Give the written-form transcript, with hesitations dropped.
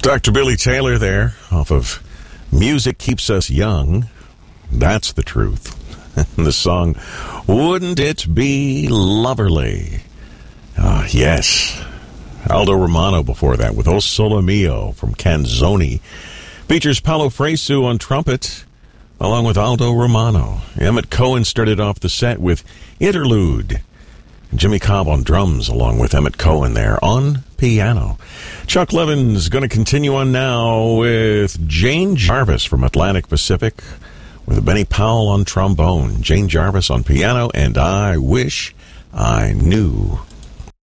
Dr. Billy Taylor there, off of Music Keeps Us Young. That's the truth. The song, Wouldn't It Be Loverly? Yes. Aldo Romano before that with O Sole Mio from Canzoni. Features Paolo Fresu on trumpet, along with Aldo Romano. Emmett Cohen started off the set with Interlude. Jimmy Cobb on drums, along with Emmett Cohen there on piano. Chuck Levin's going to continue on now with Jane Jarvis from Atlantic Pacific, with Benny Powell on trombone, Jane Jarvis on piano, and I Wish I Knew.